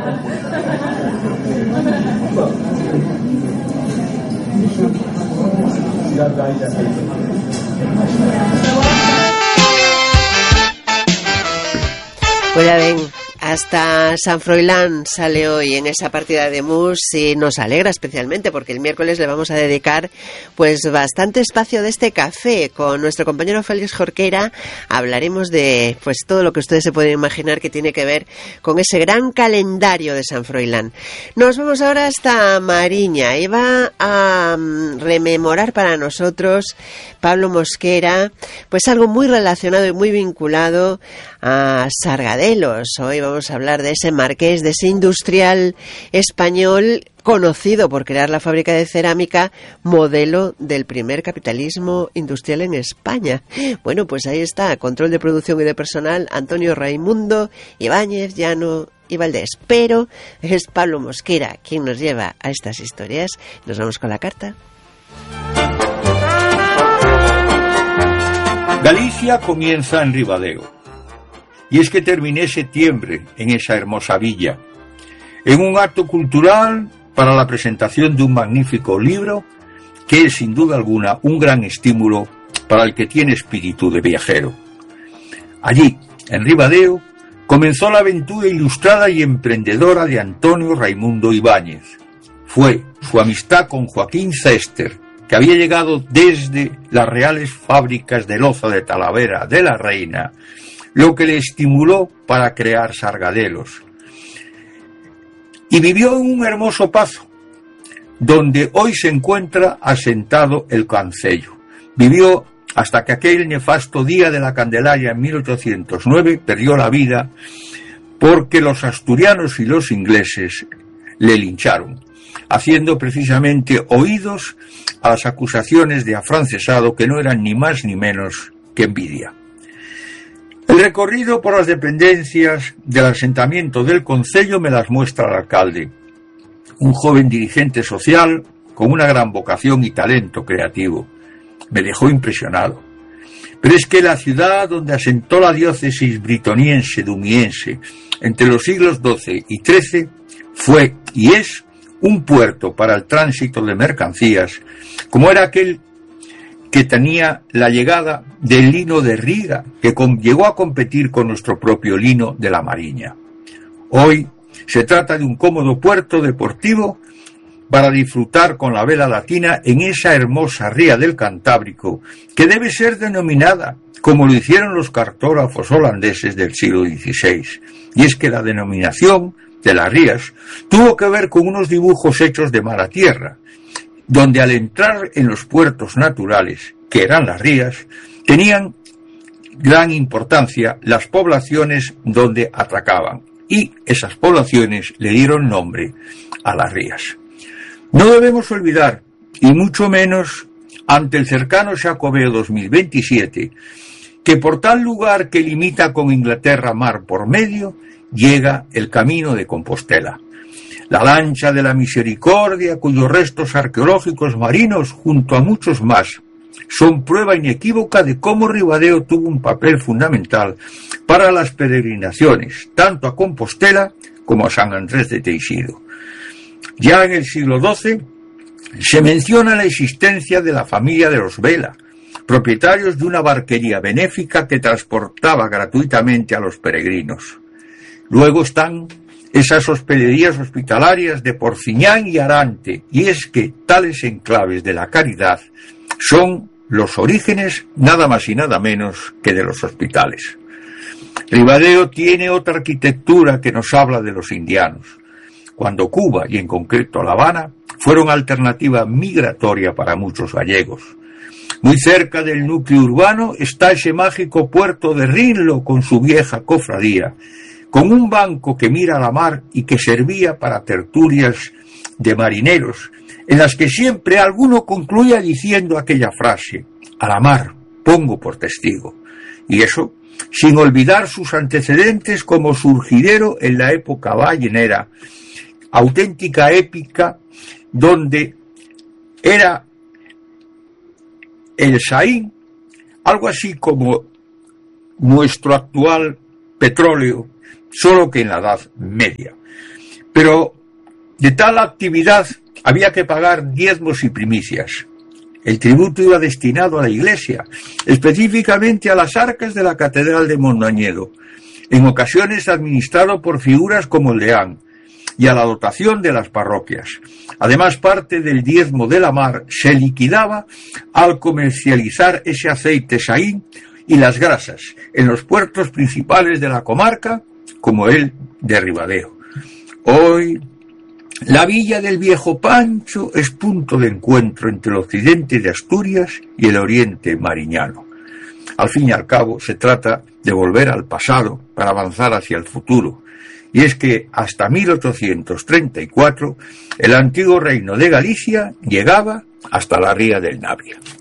Pues ya ven, hasta San Froilán sale hoy en esa partida de mus y nos alegra especialmente porque el miércoles le vamos a dedicar pues bastante espacio de este café con nuestro compañero Félix Jorquera. Hablaremos de pues todo lo que ustedes se pueden imaginar que tiene que ver con ese gran calendario de San Froilán. Nos vamos ahora hasta Mariña y va a rememorar para nosotros Pablo Mosquera pues algo muy relacionado y muy vinculado a Sargadelos. Hoy vamos a hablar de ese marqués, de ese industrial español conocido por crear la fábrica de cerámica, modelo del primer capitalismo industrial en España. Bueno, pues ahí está, control de producción y de personal, Antonio Raimundo Ibáñez, Llano y Valdés. Pero es Pablo Mosquera quien nos lleva a estas historias. Nos vamos con la carta. Galicia comienza en Ribadeo. Y es que terminé septiembre en esa hermosa villa, en un acto cultural para la presentación de un magnífico libro que es sin duda alguna un gran estímulo para el que tiene espíritu de viajero. Allí, en Ribadeo, comenzó la aventura ilustrada y emprendedora de Antonio Raimundo Ibáñez. Fue su amistad con Joaquín Cester, que había llegado desde las reales fábricas de loza de Talavera de la Reina, lo que le estimuló para crear Sargadelos. Y vivió en un hermoso pazo, donde hoy se encuentra asentado el concello. Vivió hasta que aquel nefasto día de la Candelaria en 1809 perdió la vida porque los asturianos y los ingleses le lincharon, haciendo precisamente oídos a las acusaciones de afrancesado que no eran ni más ni menos que envidia. El recorrido por las dependencias del asentamiento del concello me las muestra el alcalde, un joven dirigente social con una gran vocación y talento creativo. Me dejó impresionado. Pero es que la ciudad donde asentó la diócesis britoniense dumiense entre los siglos XII y XIII fue y es un puerto para el tránsito de mercancías, como era aquel que tenía la llegada del lino de Riga, que llegó a competir con nuestro propio lino de la Mariña. Hoy se trata de un cómodo puerto deportivo para disfrutar con la vela latina en esa hermosa ría del Cantábrico, que debe ser denominada como lo hicieron los cartógrafos holandeses del siglo XVI. Y es que la denominación de las rías tuvo que ver con unos dibujos hechos de mar a tierra, donde al entrar en los puertos naturales, que eran las rías, tenían gran importancia las poblaciones donde atracaban, y esas poblaciones le dieron nombre a las rías. No debemos olvidar, y mucho menos ante el cercano Xacobeo 2027, que por tal lugar que limita con Inglaterra mar por medio, llega el Camino de Compostela. La lancha de la Misericordia, cuyos restos arqueológicos marinos, junto a muchos más, son prueba inequívoca de cómo Ribadeo tuvo un papel fundamental para las peregrinaciones, tanto a Compostela como a San Andrés de Teixido. Ya en el siglo XII se menciona la existencia de la familia de los Vela, propietarios de una barquería benéfica que transportaba gratuitamente a los peregrinos. Luego están esas hospederías hospitalarias de Porciñán y Arante, y es que tales enclaves de la caridad son los orígenes nada más y nada menos que de los hospitales. Ribadeo tiene otra arquitectura que nos habla de los indianos, cuando Cuba, y en concreto La Habana, fueron alternativa migratoria para muchos gallegos. Muy cerca del núcleo urbano está ese mágico puerto de Rinlo con su vieja cofradía, con un banco que mira a la mar y que servía para tertulias de marineros, en las que siempre alguno concluía diciendo aquella frase: a la mar pongo por testigo. Y eso sin olvidar sus antecedentes como surgidero en la época ballenera, auténtica épica, donde era el Saín algo así como nuestro actual petróleo, solo que en la Edad Media. Pero de tal actividad había que pagar diezmos y primicias. El tributo iba destinado a la Iglesia, específicamente a las arcas de la Catedral de Mondoñedo, en ocasiones administrado por figuras como el deán, y a la dotación de las parroquias. Además, parte del diezmo de la mar se liquidaba al comercializar ese aceite saín y las grasas en los puertos principales de la comarca, como el de Ribadeo. Hoy, la villa del Viejo Pancho es punto de encuentro entre el occidente de Asturias y el oriente mariñano. Al fin y al cabo, se trata de volver al pasado para avanzar hacia el futuro. Y es que hasta 1834 el antiguo reino de Galicia llegaba hasta la ría del Navia.